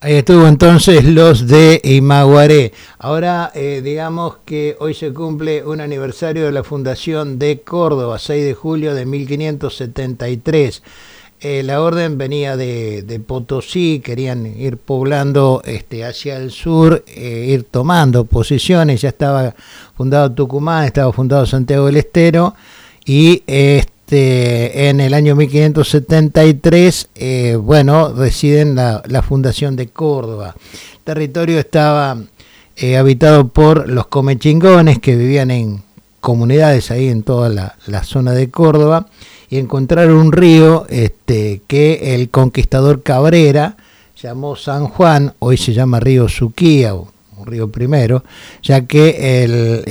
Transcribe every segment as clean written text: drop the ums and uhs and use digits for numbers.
Ahí estuvo entonces los de Imaguaré. Ahora, digamos que hoy se cumple un aniversario de la fundación de Córdoba, 6 de julio de 1573. La orden venía de Potosí, querían ir poblando hacia el sur, ir tomando posiciones. Ya estaba fundado Tucumán, estaba fundado Santiago del Estero y en el año 1573, deciden la fundación de Córdoba. El territorio estaba habitado por los comechingones que vivían en comunidades ahí en toda la zona de Córdoba, y encontraron un río que el conquistador Cabrera llamó San Juan, hoy se llama río Suquía, Río Primero, ya que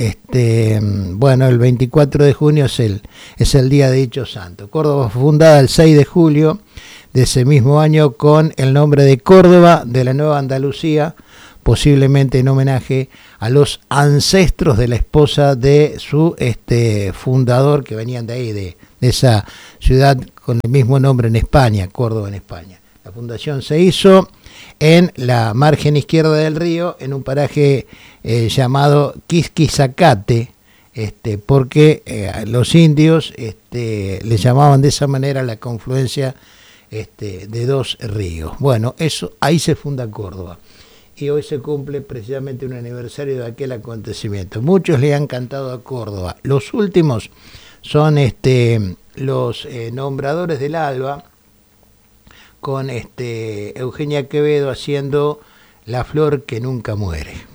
el 24 de junio es el día de dicho santo. Córdoba fue fundada el 6 de julio de ese mismo año con el nombre de Córdoba de la Nueva Andalucía, posiblemente en homenaje a los ancestros de la esposa de su fundador, que venían de ahí, de esa ciudad con el mismo nombre en España, Córdoba en España. La fundación se hizo en la margen izquierda del río, en un paraje llamado Quisquizacate, porque los indios le llamaban de esa manera la confluencia de dos ríos. Bueno, ahí se funda Córdoba. Y hoy se cumple precisamente un aniversario de aquel acontecimiento. Muchos le han cantado a Córdoba. Los últimos son los nombradores del Alba, con Eugenia Quevedo haciendo La flor que nunca muere.